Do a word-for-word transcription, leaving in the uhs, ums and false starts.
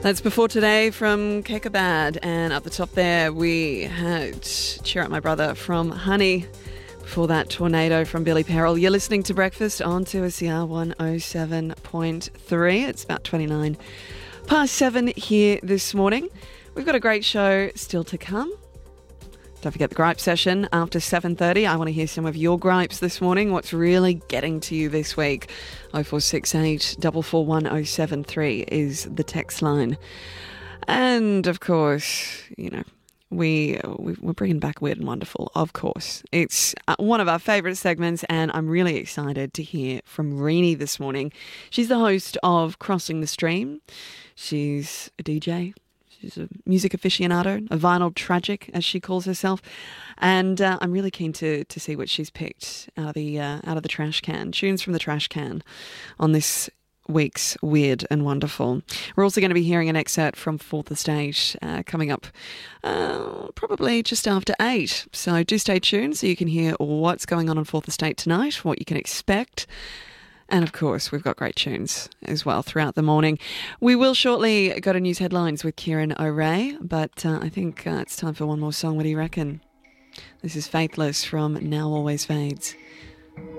That's Before Today from Kekabad, and up the top there we had Cheer Up My Brother from Honey. Before that, Tornado from Billy Perrell. You're listening to Breakfast on two S E R one oh seven point three. It's about twenty-nine past seven here this morning. We've got a great show still to come. Don't forget the gripe session after seven thirty. I want to hear some of your gripes this morning. What's really getting to you this week? oh four six eight, four four one, oh seven three is the text line. And, of course, you know, we, we're bringing back Weird and Wonderful, of course. It's one of our favourite segments, and I'm really excited to hear from Renee this morning. She's the host of Crossing the Stream. She's a D J. She's a music aficionado, a vinyl tragic, as she calls herself, and uh, I'm really keen to to see what she's picked out of the uh, out of the trash can, tunes from the trash can, on this week's Weird and Wonderful. We're also going to be hearing an excerpt from Fourth Estate uh, coming up uh, probably just after eight. So do stay tuned so you can hear what's going on on Fourth Estate tonight, what you can expect. And, of course, we've got great tunes as well throughout the morning. We will shortly go to news headlines with Kieran O'Ray, but uh, I think uh, it's time for one more song. What do you reckon? This is Faithless from Now Always Fades.